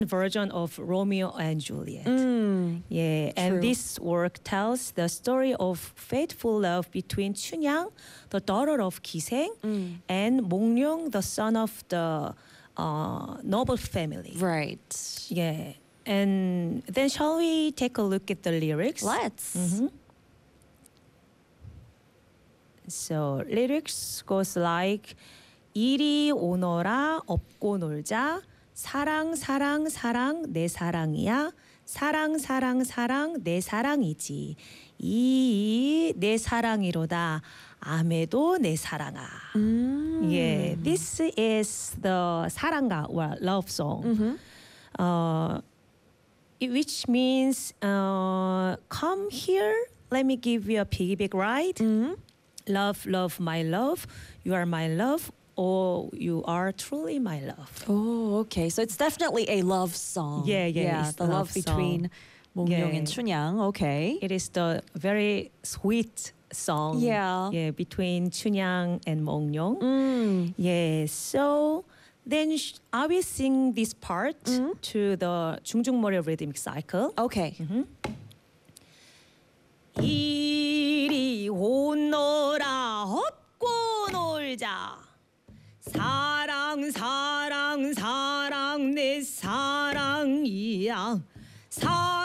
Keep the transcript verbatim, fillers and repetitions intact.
version of Romeo and Juliet. Mm, Yeah, true. and this work tells the story of faithful love between Chunyang, the daughter of Kiseng, mm. and Mongnyeong, the son of the uh, noble family. Right. Yeah, and then shall we take a look at the lyrics? Let's. Mhm. So lyrics goes like 이리 오너라 업고 놀자 사랑 사랑 사랑 내 사랑이야 사랑 사랑 사랑 내 사랑이지 이 내 사랑이로다 아메도 내 사랑아. Mm. Yeah, this is the 사랑가 or love song. Mm-hmm. Uh, it- which means uh, come here, let me give you a piggyback ride. Mm-hmm. Love, love, my love. You are my love. Or you are truly my love. Oh, okay. So it's definitely a love song. Yeah, yeah, it's the a love, love between Mongnyeong Yeah. and Chunyang. Okay. It is the very sweet song. Yeah. Yeah, between Chunyang and Mongnyeong. Mm. Yeah. So then sh- I will sing this part Mhm. to the 중중머리 rhythmic cycle. Okay. 이리 오너라 업고 놀자 사랑 사랑 사랑 내 사랑이야 사